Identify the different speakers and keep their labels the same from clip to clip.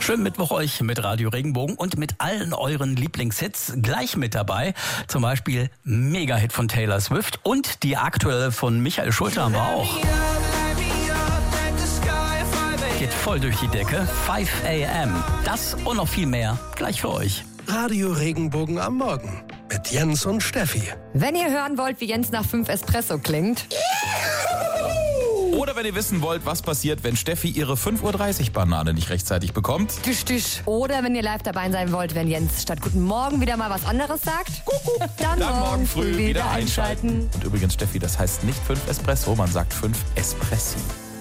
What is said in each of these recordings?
Speaker 1: Schönen Mittwoch euch mit Radio Regenbogen und mit allen euren Lieblingshits gleich mit dabei. Zum Beispiel Mega-Hit von Taylor Swift und die aktuelle von Michael Schulte haben wir auch. Geht voll durch die Decke. 5 AM. Das und noch viel mehr gleich für euch.
Speaker 2: Radio Regenbogen am Morgen mit Jens und Steffi.
Speaker 3: Wenn ihr hören wollt, wie Jens nach 5 Espresso klingt.
Speaker 4: Oder wenn ihr wissen wollt, was passiert, wenn Steffi ihre 5:30 Uhr Banane nicht rechtzeitig bekommt.
Speaker 3: Oder wenn ihr live dabei sein wollt, wenn Jens statt Guten Morgen wieder mal was anderes sagt. Dann
Speaker 4: morgen früh wieder einschalten. Und übrigens, Steffi, das heißt nicht 5 Espresso, man sagt 5 Espressi.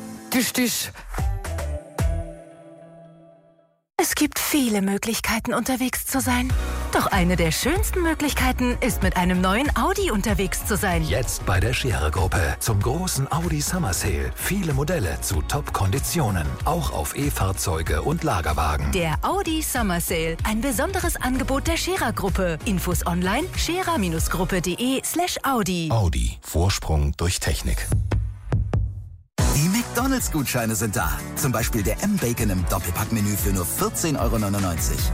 Speaker 5: Es gibt viele Möglichkeiten, unterwegs zu sein. Doch eine der schönsten Möglichkeiten ist, mit einem neuen Audi unterwegs zu sein.
Speaker 6: Jetzt bei der Scherer-Gruppe zum großen Audi Summer Sale. Viele Modelle zu Top-Konditionen. Auch auf E-Fahrzeuge und Lagerwagen.
Speaker 5: Der Audi Summer Sale. Ein besonderes Angebot der Scherer-Gruppe. Infos online scherer-gruppe.de/Audi.
Speaker 6: Audi. Vorsprung durch Technik.
Speaker 7: Die McDonalds-Gutscheine sind da. Zum Beispiel der M-Bacon im Doppelpackmenü für nur 14,99 €.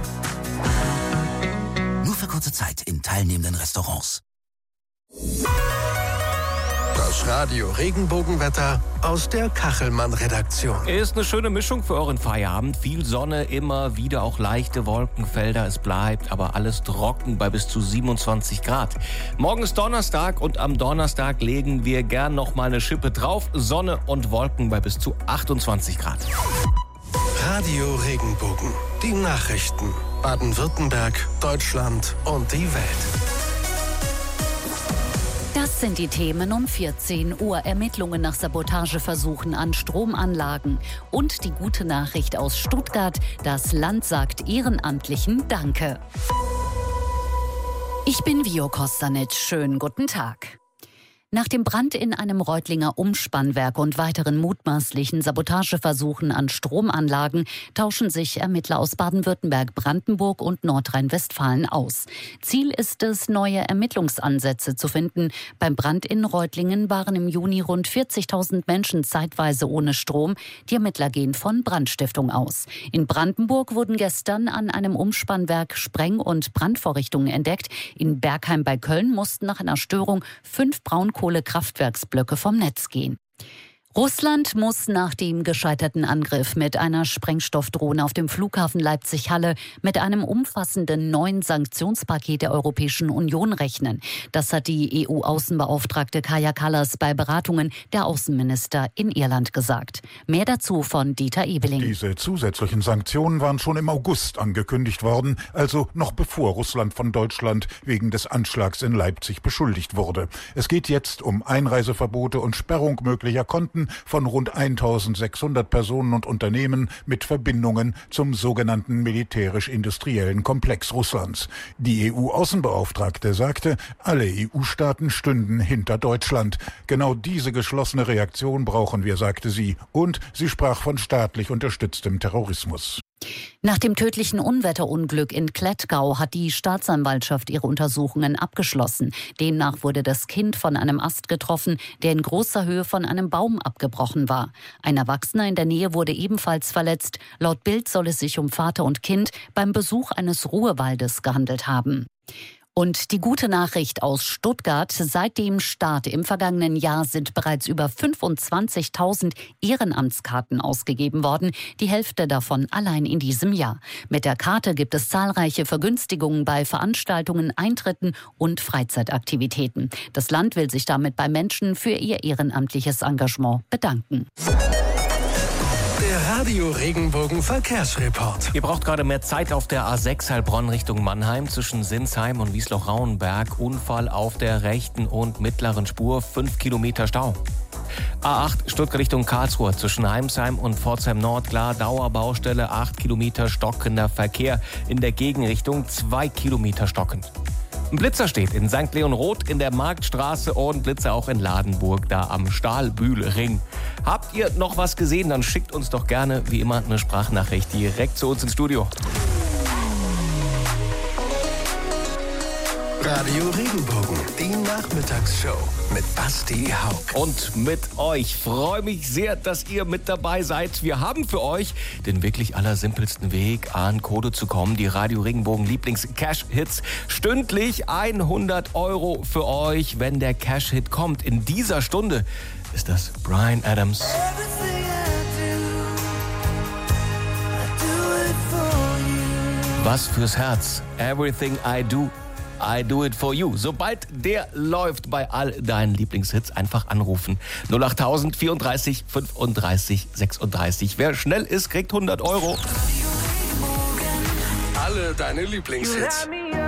Speaker 7: Nur für kurze Zeit in teilnehmenden Restaurants.
Speaker 2: Das Radio Regenbogenwetter aus der Kachelmann-Redaktion.
Speaker 8: Ist eine schöne Mischung für euren Feierabend. Viel Sonne, immer wieder auch leichte Wolkenfelder. Es bleibt aber alles trocken bei bis zu 27 Grad. Morgen ist Donnerstag und am Donnerstag legen wir gern noch mal eine Schippe drauf. Sonne und Wolken bei bis zu 28 Grad.
Speaker 2: Radio Regenbogen. Die Nachrichten. Baden-Württemberg, Deutschland und die Welt.
Speaker 9: Das sind die Themen um 14 Uhr. Ermittlungen nach Sabotageversuchen an Stromanlagen. Und die gute Nachricht aus Stuttgart. Das Land sagt Ehrenamtlichen Danke. Ich bin Vio Kostanic. Schönen guten Tag. Nach dem Brand in einem Reutlinger Umspannwerk und weiteren mutmaßlichen Sabotageversuchen an Stromanlagen tauschen sich Ermittler aus Baden-Württemberg, Brandenburg und Nordrhein-Westfalen aus. Ziel ist es, neue Ermittlungsansätze zu finden. Beim Brand in Reutlingen waren im Juni rund 40.000 Menschen zeitweise ohne Strom. Die Ermittler gehen von Brandstiftung aus. In Brandenburg wurden gestern an einem Umspannwerk Spreng- und Brandvorrichtungen entdeckt. In Bergheim bei Köln mussten nach einer Störung 5 Braunkohlekraftwerksblöcke vom Netz gehen. Russland muss nach dem gescheiterten Angriff mit einer Sprengstoffdrohne auf dem Flughafen Leipzig-Halle mit einem umfassenden neuen Sanktionspaket der Europäischen Union rechnen. Das hat die EU-Außenbeauftragte Kaja Kallas bei Beratungen der Außenminister in Irland gesagt. Mehr dazu von Dieter Ebeling.
Speaker 10: Diese zusätzlichen Sanktionen waren schon im August angekündigt worden, also noch bevor Russland von Deutschland wegen des Anschlags in Leipzig beschuldigt wurde. Es geht jetzt um Einreiseverbote und Sperrung möglicher Konten von rund 1.600 Personen und Unternehmen mit Verbindungen zum sogenannten militärisch-industriellen Komplex Russlands. Die EU-Außenbeauftragte sagte, alle EU-Staaten stünden hinter Deutschland. Genau diese geschlossene Reaktion brauchen wir, sagte sie. Und sie sprach von staatlich unterstütztem Terrorismus.
Speaker 9: Nach dem tödlichen Unwetterunglück in Klettgau hat die Staatsanwaltschaft ihre Untersuchungen abgeschlossen. Demnach wurde das Kind von einem Ast getroffen, der in großer Höhe von einem Baum abgebrochen war. Ein Erwachsener in der Nähe wurde ebenfalls verletzt. Laut Bild soll es sich um Vater und Kind beim Besuch eines Ruhewaldes gehandelt haben. Und die gute Nachricht aus Stuttgart: Seit dem Start im vergangenen Jahr sind bereits über 25.000 Ehrenamtskarten ausgegeben worden. Die Hälfte davon allein in diesem Jahr. Mit der Karte gibt es zahlreiche Vergünstigungen bei Veranstaltungen, Eintritten und Freizeitaktivitäten. Das Land will sich damit bei Menschen für ihr ehrenamtliches Engagement bedanken.
Speaker 2: Der Radio Regenbogen Verkehrsreport.
Speaker 8: Ihr braucht gerade mehr Zeit auf der A6 Heilbronn Richtung Mannheim zwischen Sinsheim und Wiesloch-Rauenberg. Unfall auf der rechten und mittleren Spur, 5 Kilometer Stau. A8 Stuttgart Richtung Karlsruhe zwischen Heimsheim und Pforzheim Nord, klar, Dauerbaustelle, 8 Kilometer stockender Verkehr. In der Gegenrichtung 2 Kilometer stockend. Ein Blitzer steht in St. Leon-Roth in der Marktstraße und Blitzer auch in Ladenburg, da am Stahlbühlring. Habt ihr noch was gesehen, dann schickt uns doch gerne, wie immer, eine Sprachnachricht direkt zu uns ins Studio.
Speaker 2: Radio Regenbogen, die Nachmittagsshow mit Basti Hauck.
Speaker 8: Und mit euch. Freue mich sehr, dass ihr mit dabei seid. Wir haben für euch den wirklich allersimpelsten Weg, an Kohle zu kommen. Die Radio Regenbogen Lieblings-Cash-Hits. Stündlich 100 € für euch, wenn der Cash-Hit kommt. In dieser Stunde ist das Bryan Adams. Was fürs Herz. Everything I do it for you. Sobald der läuft bei all deinen Lieblingshits, einfach anrufen. 08000 34 35 36. Wer schnell ist, kriegt 100 €.
Speaker 2: Alle deine Lieblingshits.